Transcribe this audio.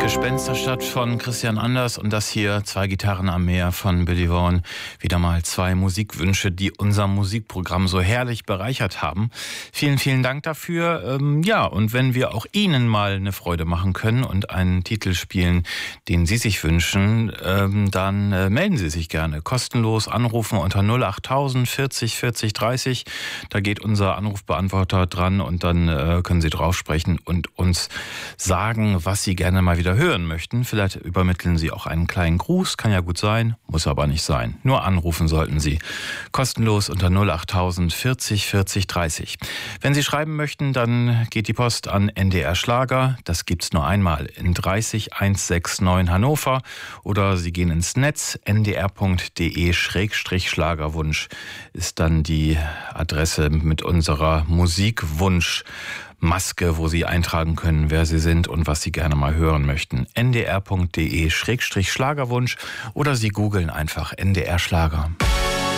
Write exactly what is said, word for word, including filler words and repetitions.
Gespensterstadt von Christian Anders und das hier Zwei Gitarren am Meer von Billy Vaughan. Wieder mal zwei Musikwünsche, die unser Musikprogramm so herrlich bereichert haben. Vielen, vielen Dank dafür. Ähm, ja, und wenn wir auch Ihnen mal eine Freude machen können und einen Titel spielen, den Sie sich wünschen, ähm, dann äh, melden Sie sich gerne. Kostenlos anrufen unter null achttausend vierzig vierzig dreißig. Da geht unser Anrufbeantworter dran und dann äh, können Sie drauf sprechen und uns sagen, was Sie gerne mal wieder hören möchten. Vielleicht übermitteln Sie auch einen kleinen Gruß, kann ja gut sein, muss aber nicht sein. Nur anrufen sollten Sie. Kostenlos unter null achttausend vierzig vierzig dreißig. Wenn Sie schreiben möchten, dann geht die Post an N D R Schlager. Das gibt's nur einmal in dreißig hundertneunundsechzig Hannover. Oder Sie gehen ins Netz, n d r punkt d e Schrägstrich Schlagerwunsch ist dann die Adresse mit unserer Musikwunsch Maske, wo Sie eintragen können, wer Sie sind und was Sie gerne mal hören möchten. n d r punkt d e Schrägstrich Schlagerwunsch oder Sie googeln einfach N D R Schlager.